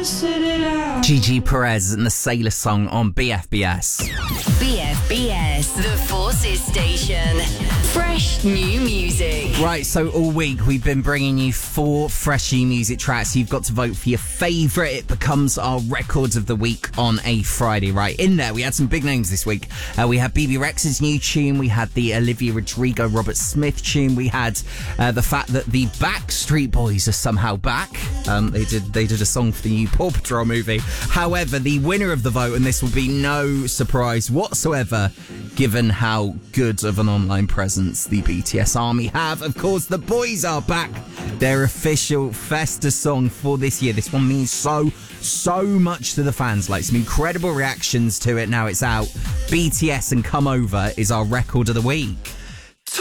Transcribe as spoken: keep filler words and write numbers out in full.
Gigi Perez and the Sailor Song on B F B S. B F B S, the Forces Station. Fresh new music. Right, so all week we've been bringing you four freshy music tracks. You've got to vote for your favourite. It becomes our records of the week on a Friday. Right, in there we had some big names this week. Uh, we had B B Rex's new tune. We had the Olivia Rodrigo, Robert Smith tune. We had uh, the fact that the Backstreet Boys are somehow back. Um, they did they did a song for the new Paw Patrol movie. However, the winner of the vote, and this will be no surprise whatsoever, given how good of an online presence the B T S Army have. Of course, the boys are back. Their official Festa song for this year. This one means so, so much to the fans. Like, some incredible reactions to it now it's out. B T S and Come Over is our record of the week.